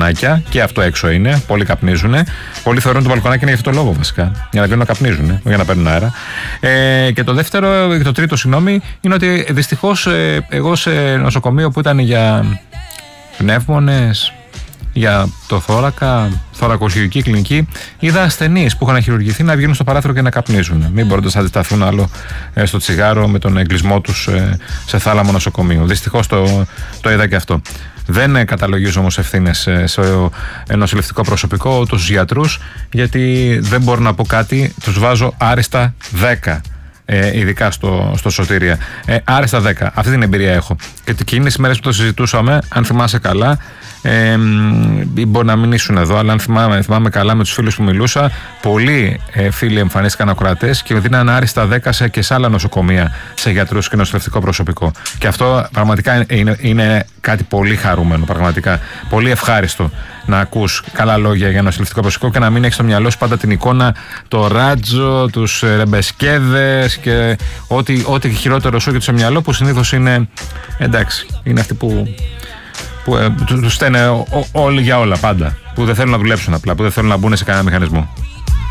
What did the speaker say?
μπαλκονάκια, και αυτό έξω είναι. Πολλοί καπνίζουν. Πολλοί θεωρούν το μπαλκονάκι είναι για αυτό το λόγο βασικά. Για να βγαίνουν να καπνίζουν, για να παίρνουν αέρα. Και το τρίτο, συγγνώμη, είναι ότι δυστυχώς εγώ σε νοσοκομείο που ήταν για πνεύμονες, για το θώρακα, θωρακοχειρουργική κλινική, είδα ασθενείς που είχαν χειρουργηθεί να βγαίνουν στο παράθυρο και να καπνίζουν, μην μπορώντας να αντισταθούν άλλο στο τσιγάρο με τον εγκλισμό τους σε θάλαμο νοσοκομείου. Δυστυχώς το είδα και αυτό. Δεν καταλογίζω όμως ευθύνες σε νοσηλευτικό προσωπικό, τους γιατρούς, γιατί δεν μπορώ να πω κάτι, τους βάζω άριστα 10. Ειδικά στο Σωτήρια. Άριστα 10. Αυτή την εμπειρία έχω. Και εκείνες τις μέρες που το συζητούσαμε, αν θυμάσαι καλά, μπορεί να μην ήσουν εδώ, αλλά αν θυμάμαι καλά με τους φίλους που μιλούσα, πολλοί φίλοι εμφανίστηκαν ακροατές και δίναν άριστα 10 και σε άλλα νοσοκομεία, σε γιατρούς και νοσηλευτικό προσωπικό. Και αυτό πραγματικά είναι κάτι πολύ χαρούμενο, πραγματικά. Πολύ ευχάριστο να ακούς καλά λόγια για νοσηλευτικό προσωπικό και να μην έχεις στο μυαλό σου πάντα την εικόνα, το ράτζο, τους ρεμπεσκέδες και ό,τι χειρότερο σου έχει στο μυαλό, που συνήθως είναι, εντάξει, είναι αυτοί που τους στένε όλοι για όλα πάντα, που δεν θέλουν να δουλέψουν απλά, που δεν θέλουν να μπουν σε κανένα μηχανισμό.